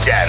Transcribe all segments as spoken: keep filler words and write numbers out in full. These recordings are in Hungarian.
egyen.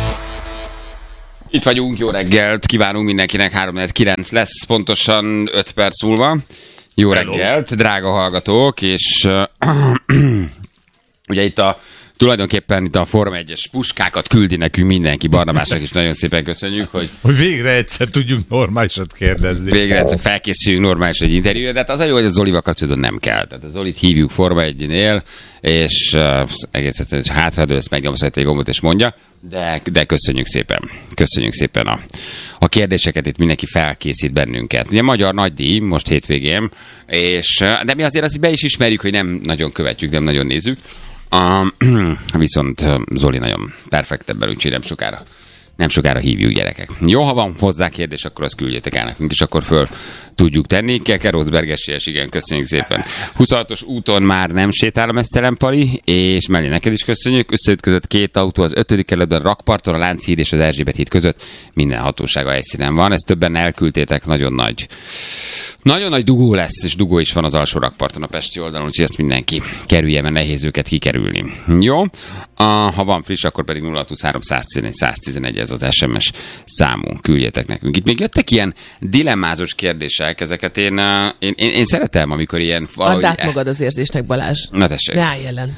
Itt vagyunk, jó reggelt, kívánunk mindenkinek, három negyven kilenc lesz, pontosan öt perc múlva. Jó Hello. reggelt, drága hallgatók, és uh, ugye itt a tulajdonképpen itt a Forma egyes puskákat küldi nekünk mindenki, Barnabásnak is nagyon szépen köszönjük, hogy... Hogy végre egyszer tudjunk normálisat kérdezni. Végre egyszer felkészüljünk normális egy interjúra, de hát az a jó, hogy az Zolival kapcsolatban nem kell. Tehát az Zolit hívjuk Forma egynél, és uh, egész egyszerűen hátradőlsz, megnyomsz egy gombot és mondja, de, de köszönjük szépen. Köszönjük szépen a, a kérdéseket, itt mindenki felkészít bennünket. Ugye magyar nagydíj most hétvégén, és, de mi azért azt be is ismerjük, hogy nem nagyon követjük, nem nagyon nézzük. Uh, viszont Zoli nagyon perfekt ebben, úgyhogy nem sokára, nem sokára hívjuk, gyerekek. Jó, ha van hozzá kérdés, akkor azt küldjétek el nekünk, és akkor föl tudjuk tenni. Keke Roszbergesélyes, igen, köszönjük szépen. huszonhatos úton már nem sétál a Mesztelen Pali, és mellé neked is köszönjük. Összeütközött két autó az ötödik kerületben, Rakparton, a Lánchíd és az Erzsébet híd között. Minden hatósága helyszínen van. Ezt többen elküldtétek, nagyon nagy. Nagyon nagy dugó lesz, és dugó is van az alsó Rakparton a pesti oldalon, úgyhogy ezt mindenki kerülje, mert nehéz őket kikerülni. Jó? A, ha van friss, akkor pedig nulla huszonhárom száztizenegy száztizenegy ez az es em es számunk, küldjetek nekünk. Itt még jöttek ilyen dilemmázós kérdések, ezeket én, én, én, én szeretem, amikor ilyen... Valahogy... Add át magad az érzésnek, Balázs. Na tessék. Ne állj ellen.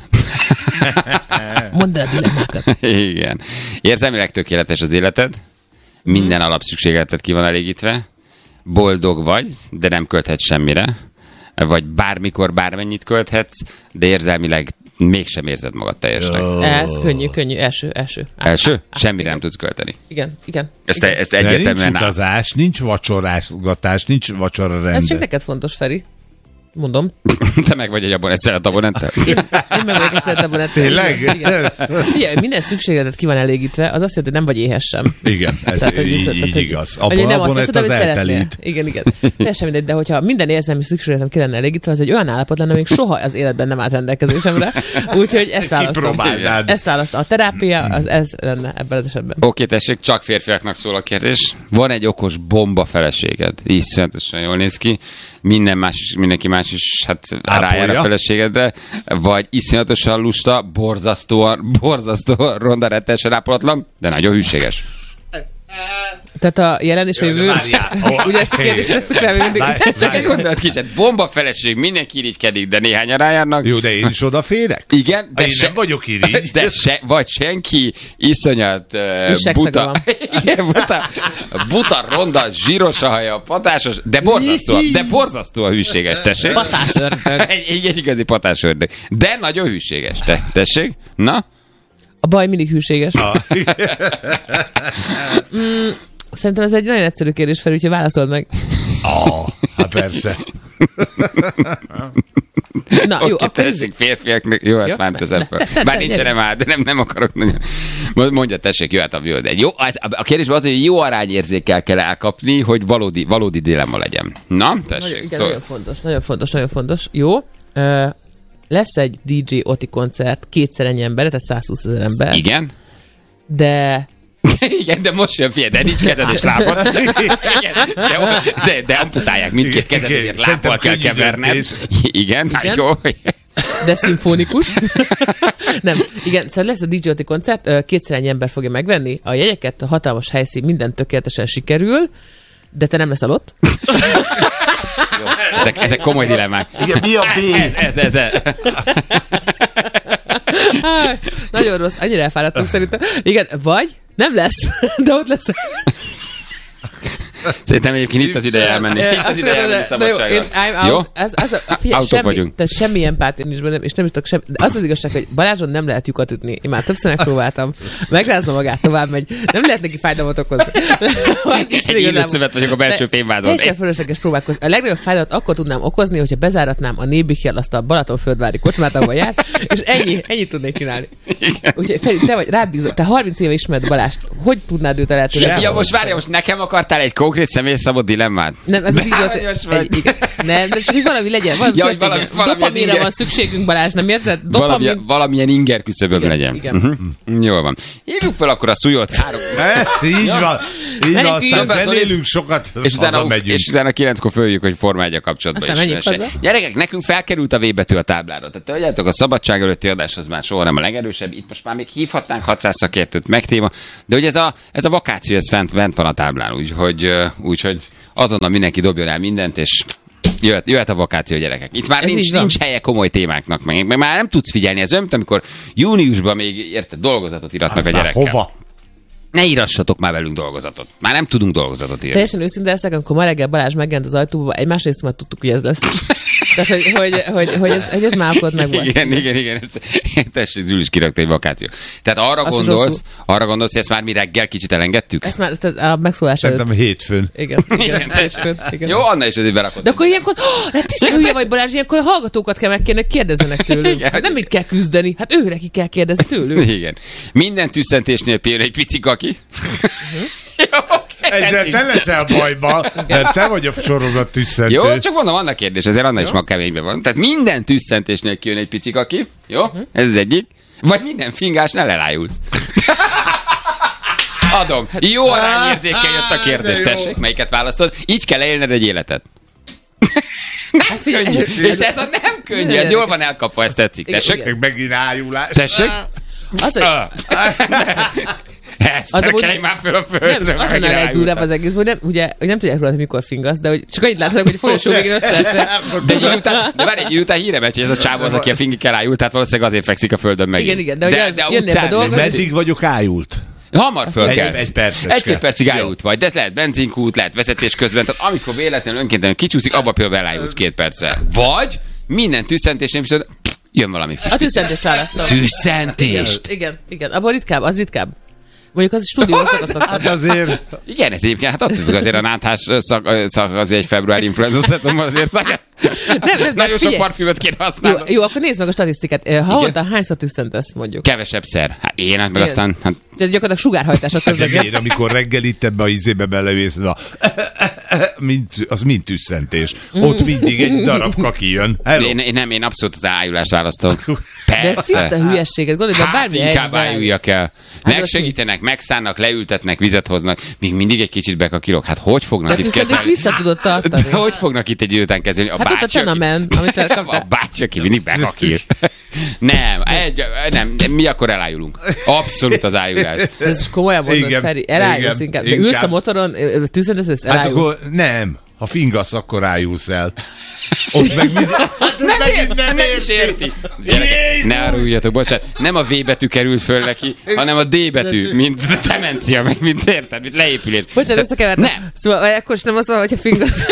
Mondd el a dilemmákat. Igen. Érzelmileg tökéletes az életed, minden hmm. alapszükségleted ki van elégítve, boldog vagy, de nem költhetsz semmire, vagy bármikor bármennyit költhetsz, de érzelmileg mégsem érzed magad teljesnek. Oh. Ez könnyű, könnyű, első, első. Első? Á, Semmire igen. nem tudsz költeni. Igen, igen. Ezt, igen. ezt egyértelműen... Nincs utazás, nincs vacsorásgatás, nincs vacsora rendes. Ez csak neked fontos, Feri. Mondom. Te meg vagy egy abon, egy szeret abonenttel? Én, én meg vagyok egy szeret abonenttel. Tényleg? Figyelj, minden szükségleted ki van elégítve, az azt jelenti, hogy nem vagy éhes sem. Igen, ez tehát, így, így, így igaz. Abban abonett az eltelít. Igen, igen. Teljesen mindegy, de hogyha minden érzelmi szükségletem ki lenne elégítve, az egy olyan állapot lenne, amíg soha az életben nem állt rendelkezésemre. Úgyhogy ezt választom. Ezt választom. A terápia, az ez lenne ebben az esetben. Oké, tessék, csak férfiaknak szól a kérdés. Van egy okos bomba feleséged. Iszonyatosan jól néz ki. Minden más is, mindenki más is hát rájár a feleségedre, vagy iszonyatosan lusta, borzasztóan, borzasztóan ronda, rettenesen ápolatlan, de nagyon hűséges. Tehát a jelen és a jövő. Ugye ezt a kérdést tesszük fel, hogy mindig. Csak egy gondolat kicsit. Bomba feleség, mindenki irigykedik, de néhányan rájárnak. Jó, de én is odaférek? Igen, de én se, nem vagyok irigy. De se, vagy senki iszonyat uh, buta, igen, buta, buta, ronda, zsíros a haja, patásos, de borzasztóan, de borzasztóan hűséges, tessék. Patásördög. Egy, egy, egy igazi patásördög. De nagyon hűséges, te, tessék. Na? A baj mindig hűséges. mm, szerintem ez egy nagyon egyszerű kérdés fel, úgyhogy válaszold meg. Oh, hát persze. Na, okay, jó, akkor tessék, férfiaknak, jó, ezt már teszem fel. Bár nincsen nem áll, de nem, nem akarok nagyon. Mondja, tessék, jöhet a jó, de jó, az, a kérdés az, hogy jó arányérzékkel kell elkapni, hogy valódi, valódi dilemma legyen. Na, tessék. Nagyon, igen, szóval... nagyon fontos, nagyon fontos, nagyon fontos. Jó, uh, lesz egy dé dzsé Oti koncert, kétszer ennyi ember, tehát százhúszezer ember. Igen. De... Igen, de most jön, figyelj, de nincs kezed és lábad. Igen, de, de, de amputálják mindkét kezed, ezért lábbal kell keverned. Igen, hát jó. De szimfonikus. Nem, igen, szóval lesz a dé dzsé Oti koncert, kétszer ennyi ember fogja megvenni. A jegyeket, a hatalmas helyszín, minden tökéletesen sikerül, de te nem leszel ott. Ezek, ezek komoly dilemmák. Igen, mi a B? Ez, ez, ez. ez. Nagyon rossz, annyira elfáradtunk szerintem. Igen, vagy nem lesz, de ott lesz. Szerintem egyébként itt az ideje elmenni. Itt az ideje elmenni szabadságra. Jó? Ez, az a, figyelj, semmi, vagyunk. Tehát semmi empátia nincs bennem, és nem is tudok semmi. De az az igazság, hogy Balázson nem lehet lyukat ütni. Én már többször megpróbáltam. Megrázna magát, tovább megy. Nem lehet neki fájdalmat okozni. Egy illött szövet vagyok a belső fémvázon. Teljesen fölösleges próbálkozni. A legnagyobb fájdalmat akkor tudnám okozni, hogyha bezáratnám a Nébichel azt a Balatonföldvári kocsmát, ahol jár, és ennyi, ennyit tudnék csinálni. Úgyhogy Feri, te vagy rád bízom. Te harminc éve ismered Balást. Hogy tudnád őt elérni? Ja, most várja, most nekem akartál egy konkrét személyszabad dilemmát? Nem, ez egy, nem, nem, csak hogy valami legyen. Valami ja, hogy valami, valami dopamínra van szükségünk, Balázs, nem érzed? Valami, valamilyen inger küszöböm legyen. Igen. Uh-huh. Jól van. Hívjuk fel akkor a Szujót. Három. Ez így van. Így van, aztán zenélünk sokat, és utána, és utána kilenckor följük, hogy Forma egy a kapcsolatban is. Gyerekek, nekünk felkerült a V betű a táblára. Tehát tudjátok, a szabadság előtti adás az már soha nem a legerősebb. Itt most már még hívhatnánk hatszáz szakértőt meg téma, de hogy ez a, ez a vakáció, ez fent, fent van a táblán, úgyhogy, úgyhogy azonnal mindenki dobjon el mindent, és jöhet, jöhet a vakáció, gyerekek. Itt már nincs, nincs helye komoly témáknak, meg, meg már nem tudsz figyelni. Ez olyan, amikor júniusban még érted, dolgozatot iratnak az a gyerekkel. Hova? Ne írassatok már velünk dolgozatot. Már nem tudunk dolgozatot írni. Teljesen őszinte leszek, amikor ma reggel Balázs megjelent az ajtóba, egy másrészt már tudtuk, hogy ez lesz. Tehát, hogy, hogy, hogy, hogy, ez, hogy ez már akkor megvan. Igen, igen, igen. Tessék, Zsül is kirakta egy vakáció. Tehát arra Azt gondolsz, arra gondolsz, hogy ezt már mi reggel kicsit elengedtük? Ezt már a megszólás előtt. Szerintem hétfőn. Igen, igen, igen, hétfőn, igen. Jó, Anna is azért berakott. De akkor ilyenkor, oh, hát tiszta hülye vagy Balázs, ilyenkor a hallgatókat kell megkérni, kérdezzenek tőlük. Hát nem mit kell küzdeni, hát ő neki kell kérdezni tőlük. Igen. Minden tüsszentésnél például egy pici kaki. Jó, ezzel te leszel bajba, mert te vagy a sorozat tüsszentő. Jó, csak mondom, vannak kérdés, ezért Anna is ma keményben van. Tehát minden tüsszentésnél kijön egy pici kaki, jó? Uh-huh. Ez az egyik. Vagy minden fingásnál elájulsz. Adom. Jó arányérzékkel jött a kérdés, tessék, melyiket választod. Így kell élned egy életet. Nem könnyű. És ez a nem könnyű, ez jól van elkapva, ez tetszik. Tessék. Megint ájulás. Tessék. Az, hogy... Ezt az kelj már föl a földre. Nem, az lenne a legdurább az egész, hogy nem, ugye, hogy nem tudják róla, hogy mikor fingasz, de hogy csak annyit láthatok, hogy folyosó végén összeesett. De egy után, de várj, egy után híre megy, hogy ez a csávó az, aki a fingikkel ájult, tehát valószínűleg azért fekszik a földön megint. Igen, igen, de, de, az, de a utcán... Meddig vagyok ájult? Hamar fölkelsz. Egy, egy percecske. Egy-két percig ájult vagy, de ez lehet benzinkút, lehet vezetés közben, tehát amikor véletlenül önkéntelen kicsúszik, abba például elájulsz két perccel. Vagy minden tüsszentésnél viszont jön valami. A tüsszentést választom. Tüsszentést? Igen, igen, abban ritkább, az ritkább. Mondjuk az stúdió szakaszok. Hát azért... Igen, ez egyébként, hát attól függ azért a náthás szak, szak az egy február influenza szetom azért nagyon, nem, nem, nagyon sok parfümöt kéne használni. Jó, jó, akkor nézd meg a statisztikát. Havonta hányszor tüsszentesz, mondjuk? Kevesebb szer. Hát én, hát meg aztán... Hát... Tehát gyakorlatilag sugárhajtások közben. De miért, amikor reggel itt ebbe a izébe belevész, a... az mind tüsszentés. Ott mindig egy darab kaki jön. Én, én nem, én abszolút az ájulást választom. Persze. De ez tiszta hülyeséget, gondolj, hát bármi inkább ájuljak el. Megsegítenek, megszánnak, leültetnek, vizet hoznak, még mindig egy kicsit bekakilok. Hát hogy fognak de itt kezelni? De vissza tudod tartani. De hogy fognak itt egy idő után kezelni? A hát bácsi, ott a tenamen, amit a bácsi, aki mindig bekakil. Nem, egy, nem, mi akkor elájulunk. Abszolút az ájulás. Ez komolyan mondod, Feri, elájulsz inkább. De ülsz a motoron, tűzszentesz, elájulsz. Hát akkor nem. Ha fingasz, akkor rájulsz el. Ott meg mind... nem, nem, nem, nem is érti. Gyerekek, ne áruljatok, bocsánat. Nem a V betű kerül föl neki, hanem a D betű, mint demencia, meg mint érted, mint leépülés. Bocsánat, összekevertem. Nem. Szóval akkor is nem azt mondom, hogyha fingasz.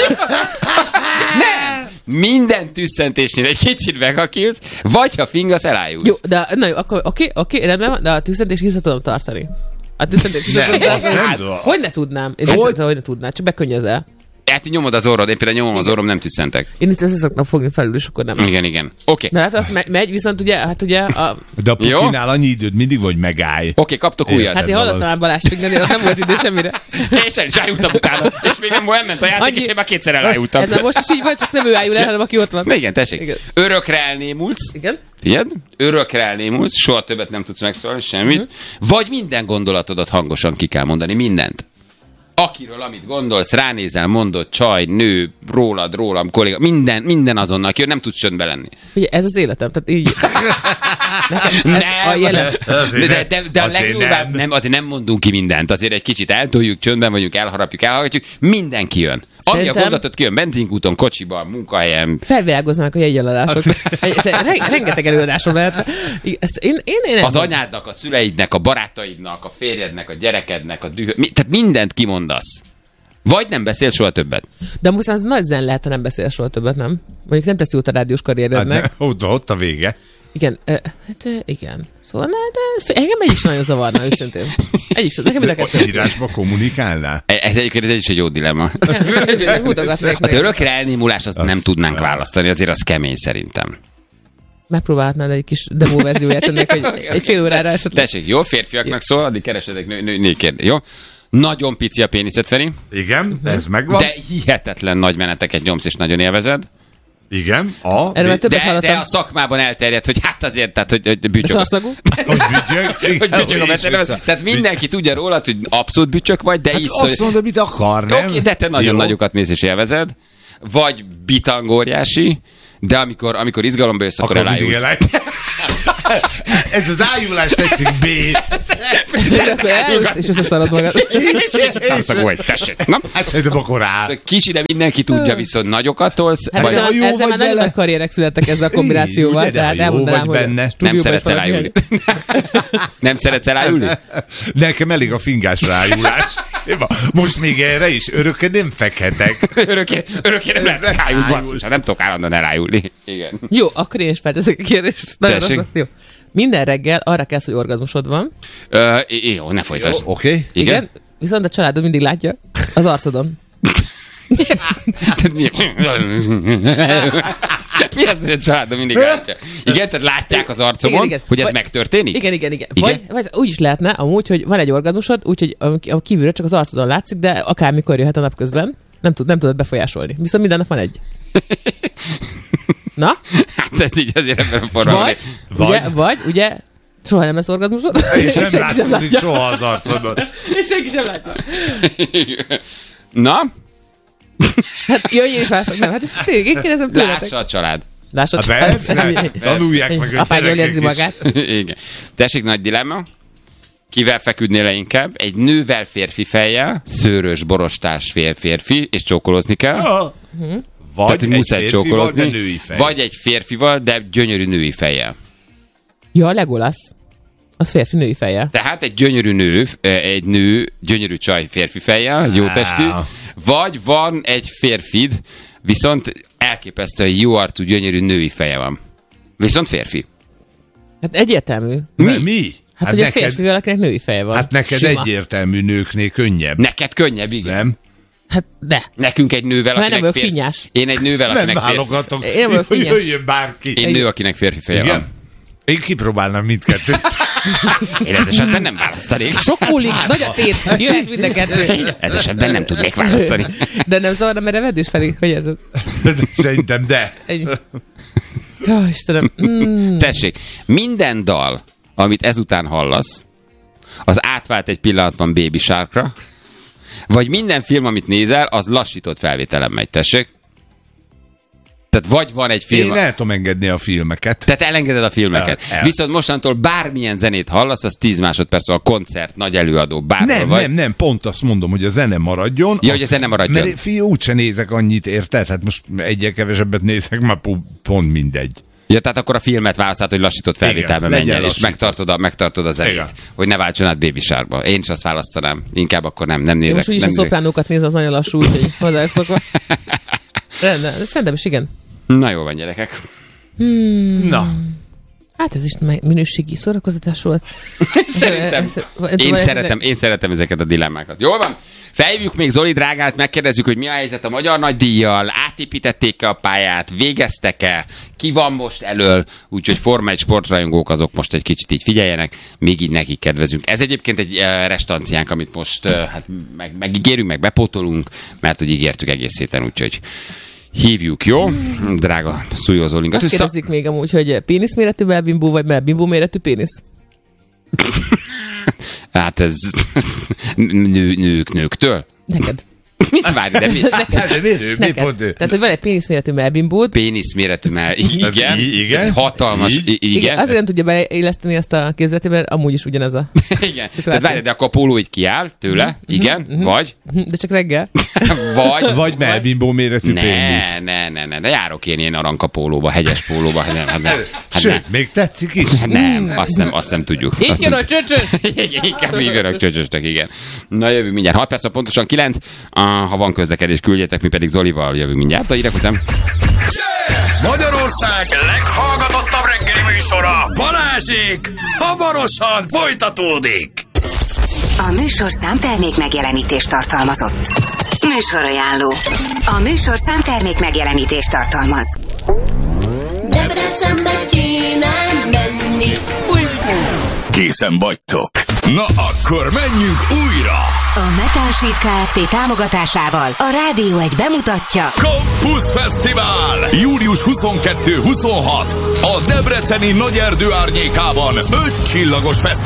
Nem. Minden tüsszentésnél egy kicsit megakilsz, vagy ha fingasz, elájulsz. Jó, de na jó, akkor oké, oké, rendben van, de a tüsszentés vissza tudom tartani. A tüsszentés vissza tudom tartani. Hogy ne tudnám? Én hogy? hogy ne tudnám, csak bekönnyözel. Hát nyomod az orrod, én például nyomom az orrom, nem tüsszentek. Én itt össze szoktam fogni felül, és akkor nem. Igen, igen. Oké. Okay. Na hát az me- megy, viszont ugye, hát ugye a... De a pukinál annyi időd mindig, vagy megállj. Oké, okay, kaptok újat. Hát én hallottam már Balást fingani, nem volt idő semmire. És el is ájultam utána. És még nem volt, ment a játék, annyi... és én már kétszer elájultam. Ez most is így van, csak nem ő ájul el, hanem aki ott van. Na igen, tessék. Igen. Örökre elnémulsz. Igen. Figyeld? Örökre elnémulsz, soha többet nem tudsz megszólni, semmit. Uh-huh. Vagy minden gondolatodat hangosan ki kell mondani, mindent. Akiről, amit gondolsz, ránézel, mondod, csaj, nő, rólad, rólam, kolléga, minden, minden azonnal, akiről nem tudsz csöndbe lenni. Figyelj, ez az életem, tehát így... Nekem ez nem, a jelen... de, de, de, de a legjobbább, nem, azért nem mondunk ki mindent, azért egy kicsit eltoljuk, csöndben vagyunk, elharapjuk, elhallgatjuk, mindenki jön. Ami a gondolatot kijön, benzinkúton, kocsiban, munkahelyen. Felvilágoznak a jegyeladások. Rengeteg előadásom lehet. Én, én, én az anyádnak, a szüleidnek, a barátaidnak, a férjednek, a gyerekednek, a dühö... Tehát mindent kimondasz. Vagy nem beszél soha többet. De most az nagy zen lehet, ha nem beszél soha többet, nem? Mondjuk nem teszi út a rádiós karrierednek. Hát, ott, ott a vége. Igen, uh, hát igen. Szóval, de engem egy is nagyon zavarna, őszintén. Egy is, nekem a írásba kommunikálnál? Ez egyébként ez is egy jó dilemma. Az örökre elnémulás azt nem tudnánk választani, azért az kemény szerintem. Megpróbálhatnád egy kis demo verzióját ennek, egy, egy fél órára esetleg. Tessék, jó, férfiaknak szól, addig keresedek nő, nő, nő kérdés, jó? Nagyon pici a péniszed, Feri. Igen, ez megvan. De hihetetlen nagy meneteket nyomsz, és nagyon élvezed. Igen, a... Erről már többet De, hallottam. de a szakmában elterjedt, hogy hát azért, tehát, hogy, hogy bücsök. Szarszagú? Hogy bütyög? Hogy bücsök a beteget. Tehát mindenki tudja rólad, hogy abszolút bücsök vagy, de Hát iszol. azt mondod, mit akar, nem? Oké, de te nagyon Jó. nagyokat mész és élvezed. Vagy bitangóriási, de amikor, amikor izgalomba jössz, akkor, Akkor mindig elájulsz. eláj- Ez az ájulás tetszik, B. És akkor elülsz, és összeszarod magad. Szarszagú vagy, tessék. Na? Hát szerintem akkor rá. Szóval kicsi, de mindenki tudja, viszont nagyokat tolsz. Hát vagy ezzel, jó ezzel vagy már nagyon vele. nagy karrierek születtek ezzel a kombinációval, Ugye, de tehát jó elmondanám, vagy hogy benne. nem stúdióban szeretsz is elájulni. Nem szeretsz elájulni? Nekem elég a fingás rájulás. Most még erre is örökké nem fekhetek. Örökké, örökké nem lehet rájulni, basszus, hát nem tudok állandóan elájulni. Igen. Jó, akkor én is felteszek a kérdést. Nagyon rossz Tessék. lesz, jó. Minden reggel arra kelsz, hogy orgazmusod van. Ö, jó, ne folytasd. Jó, oké. Igen? Igen. Viszont a családod mindig látja az arcodon. Tehát mi? Mi az, hogy a családom mindig látja? Igen, tehát látják az arcomon, Igen, igen. hogy ez Vagy- megtörténik? Igen, igen, igen. Igen? Vagy, vagy úgy is lehetne amúgy, hogy van egy orgazmusod, úgyhogy a a kívülről csak az arcodon látszik, de akármikor jöhet a napközben. Nem, tud, nem tudod befolyásolni. Viszont minden nap van egy. Na? Hát ez így azért ebben a formában. Vagy, Vagy- Ugye, vagy, ugye, soha nem lesz orgazmusod. És nem senki sem látod itt látja. soha az arcodon. És senki sem látja. Na, Hát jöjj és válaszolok. Nem, hát ezt tényleg, én kérdezem tőletek. lássa a család. Lássad Hát persze, tanulják meg a Apád jól gyerekek érzi is. magát. Igen. Tessék, nagy dilemma. Kivel feküdnél le inkább? Egy nővel férfi fejjel, szőrös, borostás fér férfi, és csókolózni kell. Ah. Tehát, Vagy hogy egy muszáj férfival, de csókolózni. női fej. Vagy egy férfival, de gyönyörű női fejjel. Ja, a Legolas. Az férfi női fejjel. Tehát egy gyönyörű nő, egy nő, gyönyörű csaj férfi fejjel, jó testű, vagy van egy férfid, viszont elképesztően jó arcú, gyönyörű női feje van. Viszont férfi. Hát egyértelmű. Mi? Mi? Hát, hogy a férfival, akinek női feje van. Hát neked Sima. egyértelmű nőknél könnyebb. Neked könnyebb, igen. Nem? Hát de. Nekünk egy nővel, Mert nem akinek vagyok férfi... finnyás. Én egy nővel, Nem akinek férfi... válogatok. Én nem vagyok hogy finnyes. jöjjön bárki. Én nő, akinek férfi feje Igen? van. Én kipróbálnám mindkettőt. Én ez esetben nem választanék. Sok múlik, nagy a tét, jöhet mind a kettő. Ez esetben nem tudnék választani. De nem zavarna, mert evedés felé, hogy érzed? Szerintem de. Ennyi. Jó, Istenem. Mm. Tessék, minden dal, amit ezután hallasz, az átvált egy pillanatban Baby Sharkra, vagy minden film, amit nézel, az lassított felvételen megy, tessék. Tehát vagy van egy film... Én el tudom engedni a filmeket. Tehát elengeded a filmeket. El, el. Viszont mostantól bármilyen zenét hallasz, az tíz másodperc a koncert, nagy előadó, bárhol Nem, vagy. nem, nem, pont azt mondom, hogy a zene maradjon. Ja, hogy a zene maradjon. Mert fiú, úgyse nézek annyit, érted? Hát most egyre kevesebbet nézek, már pu- pont mindegy. Ja, tehát akkor a filmet választhat, hogy lassított felvételbe Igen, menjen, legyen és lassított. megtartod a, megtartod a zenét. Igen. Hogy ne váltson át Baby Sharkba. Én is azt választanám. Inkább akkor nem, nem nézek. Most úgyis nem a szopránókat néz, az nagyon lassú, úgyhogy hozzájuk szokva. Rendben, szerintem is igen. Na jó van, gyerekek. Na, Hát ez is me- minőségi szórakoztatás volt. Szerintem. Ez- ez- Én ez- szeretem, én szeretem ezeket a dilemmákat. Jól van? Felhívjuk még Zoli drágát, megkérdezzük, hogy mi a helyzet a Magyar Nagydíjjal, átépítették-e a pályát, végeztek-e, ki van most elől, úgyhogy Forma egy sportrajongók azok most egy kicsit így figyeljenek, még így nekik kedvezünk. Ez egyébként egy uh, restanciánk, amit most uh, hát meg, megígérünk, meg bepótolunk, mert hogy ígértük egész héten, úgyhogy hívjuk, jó? Drága Szújó Zolinkat. Azt kérdezik még amúgy, hogy pénisz méretű melbimbó, vagy melbimbó méretű pénisz? Hát ez nő, nők nőktől? Neked. Mit várj, de mi? hát, de miért ő? Mi Neked. pont ő? Tehát, hogy van egy pénisz méretű melbimbód, Pénisz méretű, mert igen, I- igen. egy hatalmas, Így. i- igen. igen, azért nem tudja beilleszteni azt a képzeletébe, mert amúgy is ugyanez a... Igen. Tehát várj, de akkor a póló így kiáll tőle, igen, vagy, De csak reggel. vagy, Vagy melbimbó méretű ne, pénisz. ne, ne, ne, de járok én ilyen aranka pólóba, hegyes pólóba, hát nem, hát nem, hát Sőt, nem, még tetszik is. nem, azt nem, azt nem tudjuk. Itt Azt jön nem- a csöcsös! Inkább így örök csöcsöstek, igen. Na jövünk mindjárt, hat perc, pontosan kilenc. Ah, ha van közlekedés, küldjetek, mi pedig Zolival jövünk mindjárt. A hírek után. Magyarország leghallgatottabb reggeli műsora, Balázsék, hamarosan folytatódik. A műsorszám termék megjelenítést tartalmazott. Műsorajánló. A műsorszám termék megjelenítést tartalmaz. Debrecenbe kéne menni. Fúj, fúj. Készen vagytok? Na akkor menjünk újra! A Metal Sheet Kft. Támogatásával a Rádió egy bemutatja Campus Fesztivál! július huszonkettő huszonhat a debreceni Nagyerdő árnyékában öt csillagos fesztivál.